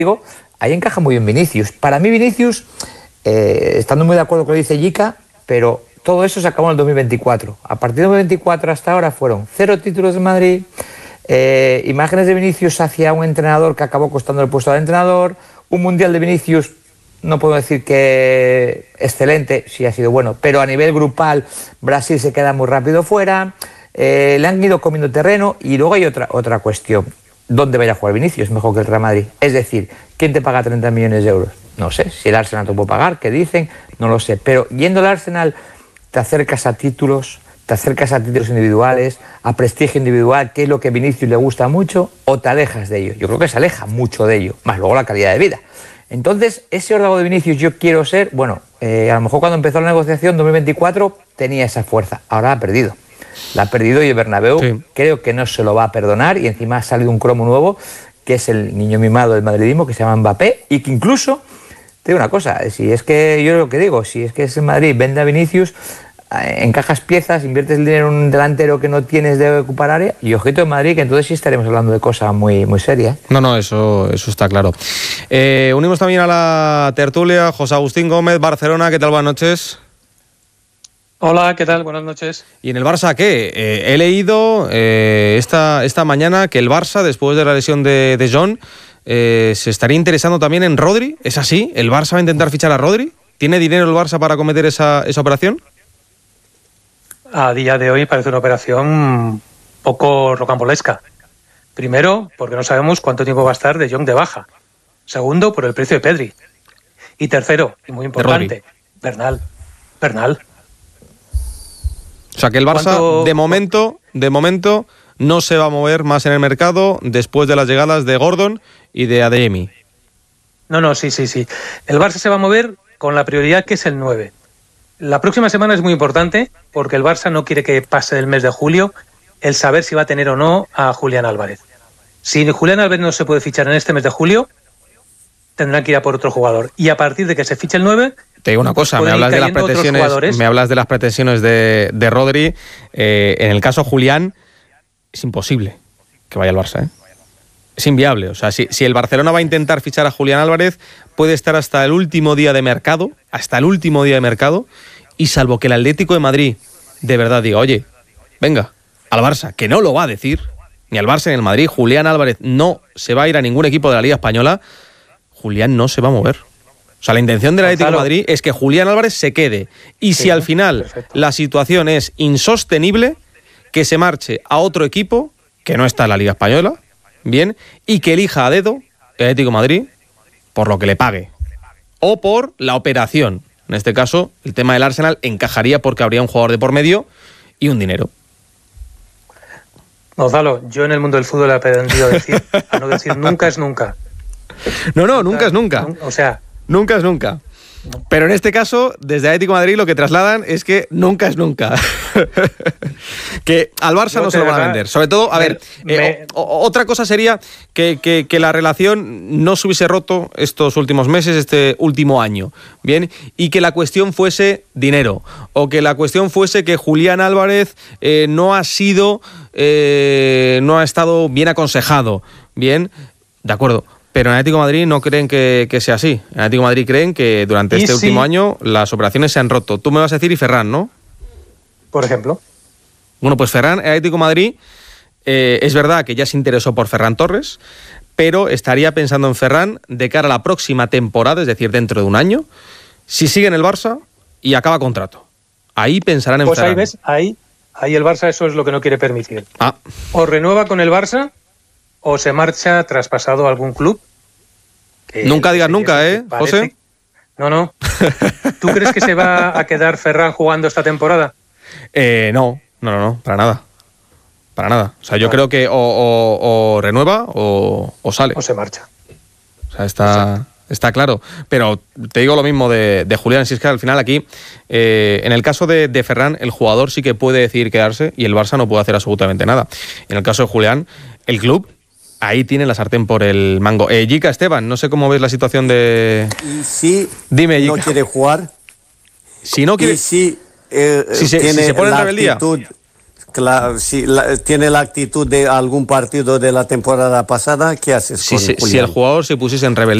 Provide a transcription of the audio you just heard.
digo, ahí encaja muy bien Vinicius. Para mí Vinicius, estando muy de acuerdo con lo que dice Jica, pero todo eso se acabó en el 2024. A partir de 2024 hasta ahora fueron 0 títulos de Madrid, imágenes de Vinicius hacia un entrenador que acabó costando el puesto de entrenador, un mundial de Vinicius, no puedo decir que excelente, sí ha sido bueno, pero a nivel grupal Brasil se queda muy rápido fuera, le han ido comiendo terreno. Y luego hay otra cuestión. ¿Dónde va a ir a jugar Vinicius? Mejor que el Real Madrid. Es decir, ¿quién te paga 30 millones de euros? No sé, si el Arsenal te puede pagar, ¿qué dicen? No lo sé, pero yendo al Arsenal te acercas a títulos individuales, a prestigio individual, que es lo que a Vinicius le gusta mucho, o te alejas de ello. Yo creo que se aleja mucho de ello, más luego la calidad de vida. Entonces, ese órdago de Vinicius yo quiero ser, bueno, a lo mejor cuando empezó la negociación 2024 tenía esa fuerza, ahora la ha perdido. La ha perdido y el Bernabéu creo que no se lo va a perdonar, y encima ha salido un cromo nuevo, que es el niño mimado del madridismo, que se llama Mbappé, y que incluso, te digo una cosa, si es que yo lo que digo, si es que es el Madrid, vende a Vinicius, encajas piezas, inviertes el dinero en un delantero que no tienes de ocupar área, y ojito en Madrid, que entonces sí estaremos hablando de cosas muy, muy serias. No, eso está claro. Unimos también a la tertulia José Agustín Gómez, Barcelona. ¿Qué tal? Buenas noches. Hola, ¿qué tal? Buenas noches. ¿Y en el Barça qué? He leído esta mañana que el Barça, después de la lesión de John, se estaría interesando también en Rodri. ¿Es así? ¿El Barça va a intentar fichar a Rodri? ¿Tiene dinero el Barça para acometer esa operación? A día de hoy parece una operación poco rocambolesca. Primero, porque no sabemos cuánto tiempo va a estar De Jong de baja. Segundo, por el precio de Pedri. Y tercero, y muy importante, Bernal. O sea que el Barça, de momento, no se va a mover más en el mercado después de las llegadas de Gordon y de Adeyemi. No, sí. El Barça se va a mover con la prioridad que es el 9. La próxima semana es muy importante porque el Barça no quiere que pase el mes de julio el saber si va a tener o no a Julián Álvarez. Si Julián Álvarez no se puede fichar en este mes de julio, tendrán que ir a por otro jugador. Y a partir de que se fiche el 9... Te digo una cosa, me hablas de las pretensiones de Rodri. En el caso Julián, es imposible que vaya al Barça, ¿eh? Es inviable. O sea, si el Barcelona va a intentar fichar a Julián Álvarez, puede estar hasta el último día de mercado, y salvo que el Atlético de Madrid de verdad diga, oye, venga, al Barça, que no lo va a decir, ni al Barça ni al Madrid, Julián Álvarez no se va a ir a ningún equipo de la Liga Española, Julián no se va a mover. O sea, la intención del Atlético de Madrid es que Julián Álvarez se quede. Y si al final la situación es insostenible, que se marche a otro equipo que no está en la Liga Española, bien, y que elija a dedo el Atlético de Madrid por lo que le pague. O por la operación. En este caso, el tema del Arsenal encajaría porque habría un jugador de por medio y un dinero. Gonzalo, yo en el mundo del fútbol he aprendido a no decir nunca es nunca. No, nunca es nunca. O sea... Nunca es nunca. Pero en este caso, desde Atlético de Madrid lo que trasladan es que nunca es nunca. Que al Barça no se lo van a vender. Sobre todo, otra cosa sería que la relación no se hubiese roto estos últimos meses, este último año, ¿bien? Y que la cuestión fuese dinero. O que la cuestión fuese que Julián Álvarez no ha estado bien aconsejado, ¿bien? De acuerdo. Pero en Atlético de Madrid no creen que sea así. En Atlético de Madrid creen que durante este último año las operaciones se han roto. Tú me vas a decir y Ferran, ¿no? Por ejemplo. Bueno, pues Ferran, en Atlético de Madrid, es verdad que ya se interesó por Ferran Torres, pero estaría pensando en Ferran de cara a la próxima temporada, es decir, dentro de un año, si sigue en el Barça y acaba contrato. Ahí pensarán en Ferran. Pues ahí el Barça eso es lo que no quiere permitir. O renueva con el Barça o se marcha traspasado a algún club. Nunca digas nunca, ¿eh, José? No. ¿Tú crees que se va a quedar Ferran jugando esta temporada? No, para nada. O sea, yo creo que o renueva o sale. O se marcha. O sea, está claro. Pero te digo lo mismo de Julián, si es que al final aquí, en el caso de Ferran, el jugador sí que puede decidir quedarse y el Barça no puede hacer absolutamente nada. En el caso de Julián, el club... Ahí tiene la sartén por el mango. Jica, Esteban, no sé cómo ves la situación de... Si Dime, no Jica. quiere jugar... Si no quiere... si se pone en rebeldía. Si tiene la actitud de algún partido de la temporada pasada, ¿qué haces con Julián? Si el jugador se pusiese en rebeldía